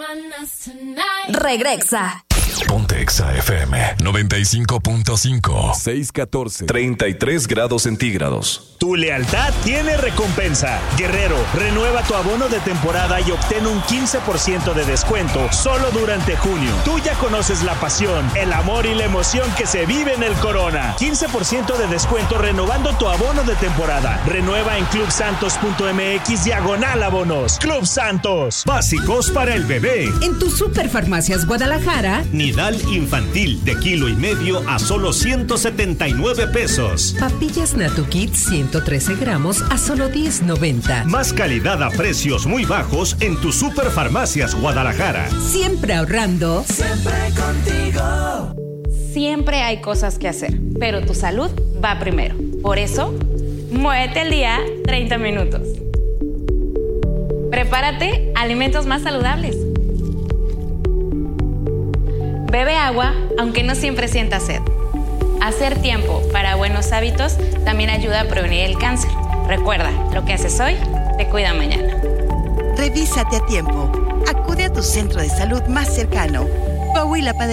Regresa. Ponte Exa FM 95.5. 614. 33 grados centígrados. Tu lealtad tiene recompensa. Guerrero, renueva tu abono de temporada y obtén un 15% de descuento solo durante junio. Tú ya conoces la pasión, el amor y la emoción que se vive en el Corona. 15% de descuento renovando tu abono de temporada. Renueva en clubsantos.mx/abonos. Club Santos. Básicos para el bebé. En tu Superfarmacias Guadalajara. Nidal infantil de 1,5 kilos a solo 179 pesos. Papillas Natu Kids 113 gramos a solo 10.90. Más calidad a precios muy bajos en tu Superfarmacias Guadalajara. Siempre ahorrando. Siempre contigo. Siempre hay cosas que hacer, pero tu salud va primero. Por eso, muévete el día 30 minutos. Prepárate alimentos más saludables. Bebe agua, aunque no siempre sientas sed. Hacer tiempo para buenos hábitos también ayuda a prevenir el cáncer. Recuerda, lo que haces hoy te cuida mañana. Revísate a tiempo. Acude a tu centro de salud más cercano. Coahuila